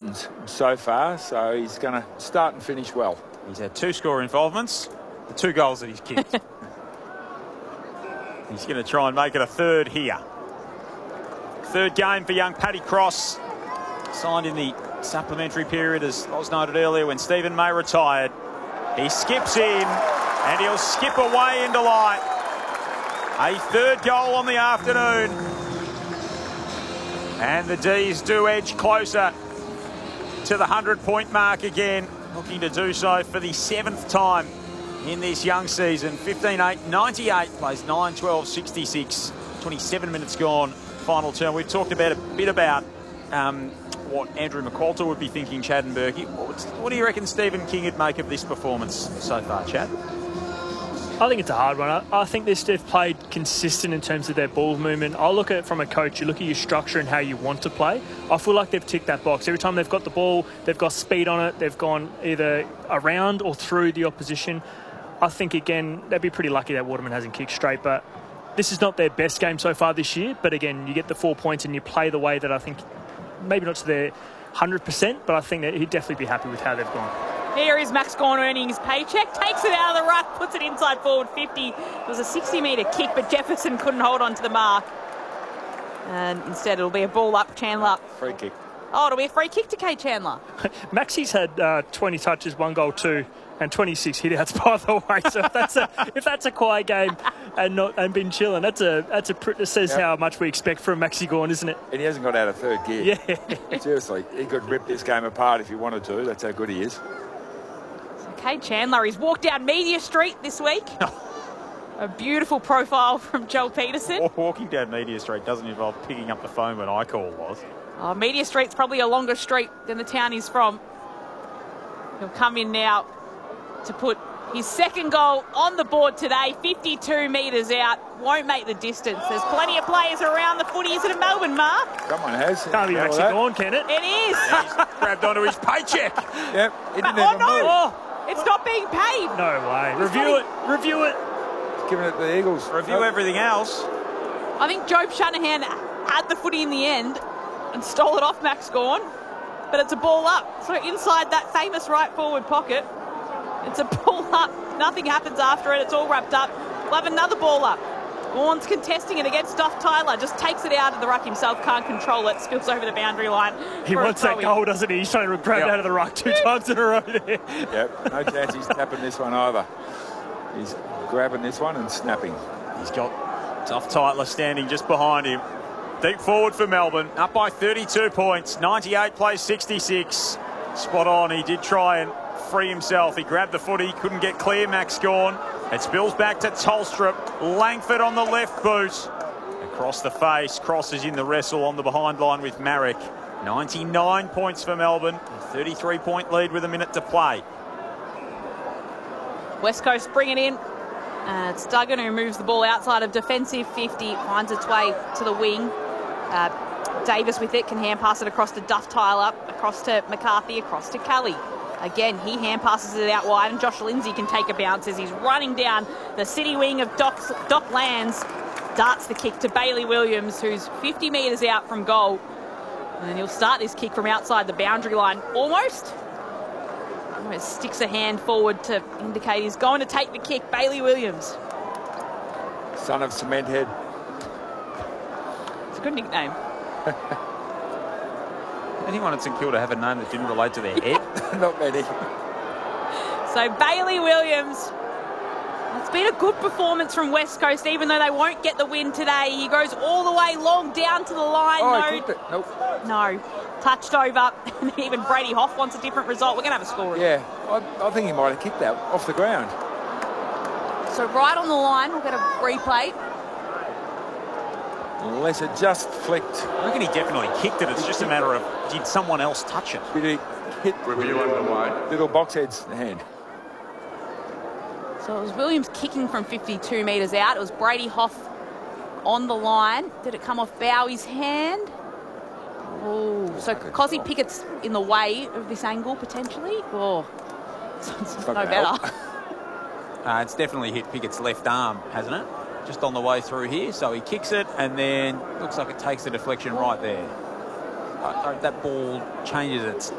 Titans so far, so he's going to start and finish well. He's had 2 score involvements, the 2 goals that he's kicked. He's going to try and make it a 3rd here. 3rd game for young Paddy Cross. Signed in the supplementary period, as was noted earlier, when Stephen May retired. He skips in, and he'll skip away into light. A 3rd goal on the afternoon. And the D's do edge closer to the 100-point mark again, looking to do so for the 7th time in this young season. 15-8, 98, plays 9-12-66, 27 minutes gone, final turn. We've talked about a bit about what Andrew McQualter would be thinking, Chad and Berkey. What do you reckon Stephen King would make of this performance so far, Chad? I think it's a hard one. I think they've played consistent in terms of their ball movement. I look at it from a coach. You look at your structure and how you want to play. I feel like they've ticked that box. Every time they've got the ball, they've got speed on it. They've gone either around or through the opposition. I think, again, they'd be pretty lucky that Waterman hasn't kicked straight. But this is not their best game so far this year. But, again, you get the 4 points and you play the way that I think, maybe not to their 100%, but I think that he'd definitely be happy with how they've gone. Here is Max Gawn earning his paycheck, takes it out of the ruck, puts it inside forward 50. It was a 60-metre kick, but Jefferson couldn't hold on to the mark. And instead it'll be a ball up, Chandler. Free kick. Oh, it'll be a free kick to Kate Chandler. Maxie's had 20 touches, 1 goal, 2, and 26 hit-outs, by the way. So if that's a quiet game and been chilling, that says how much we expect from Maxie Gawn, isn't it? And he hasn't got out of 3rd gear. Yeah. Seriously, he could rip this game apart if he wanted to. That's how good he is. Kate Chandler, he's walked down Media Street this week. A beautiful profile from Joel Peterson. Walking down Media Street doesn't involve picking up the phone when I call, was. Oh, Media Street's probably a longer street than the town he's from. He'll come in now to put his 2nd goal on the board today. 52 metres out. Won't make the distance. There's plenty of players around the footy. Is it a Melbourne mark? Someone has. Can't be Maxie Gawn, can it? It is. He's grabbed onto his paycheck. Yep. He didn't even move. Oh, it's not being paid. No way. Review it. Giving it to the Eagles. Review everything else. I think Job Shanahan had the footy in the end and stole it off Max Gawn, but it's a ball up. So inside that famous right forward pocket, it's a ball up. Nothing happens after it. It's all wrapped up. We'll have another ball up. Gawn's contesting it against Duff Tyler. Just takes it out of the ruck himself. Can't control it. Spills over the boundary line. He wants that goal, doesn't he? He's trying to grab it out of the ruck 2 times in a row there. Yep. No chance he's tapping this one either. He's grabbing this one and snapping. He's got Duff Tyler standing just behind him. Deep forward for Melbourne. Up by 32 points. 98 plays 66. Spot on. He did try and free himself. He grabbed the footy. Couldn't get clear, Max Gawn. It spills back to Tolstrup. Langford on the left boot. Across the face. Crosses in the wrestle on the behind line with Marek. 99 points for Melbourne. A 33-point lead with a minute to play. West Coast bring it in. It's Duggan who moves the ball outside of defensive 50. Finds its way to the wing. Davis with it. Can hand pass it across to Duff Tyler. Across to McCarthy. Across to Kelly. Again, he hand passes it out wide, and Josh Lindsay can take a bounce as he's running down the city wing of Doc Lands. Darts the kick to Bailey Williams, who's 50 metres out from goal. And he'll start this kick from outside the boundary line, almost. Sticks a hand forward to indicate he's going to take the kick. Bailey Williams. Son of Cement Head. It's a good nickname. Anyone at St Kilda have a name that didn't relate to their head? Not many. So Bailey Williams, it's been a good performance from West Coast, even though they won't get the win today. He goes all the way long down to the line. Nope. No. Touched over. And even Brady Hoff wants a different result. We're going to have a score. Yeah, I think he might have kicked that off the ground. So right on the line, we'll get a replay. Unless it just flicked. I reckon he definitely kicked it. It's just a matter of, did someone else touch it? Did he hit little Boxhead's hand? So it was Williams kicking from 52 metres out. It was Brady Hoff on the line. Did it come off Bowie's hand? Oh, so Cozzy Pickett's in the way of this angle, potentially? Oh, it's no better. It's definitely hit Pickett's left arm, hasn't it? Just on the way through here. So he kicks it, and then looks like it takes the deflection right there. That ball changes its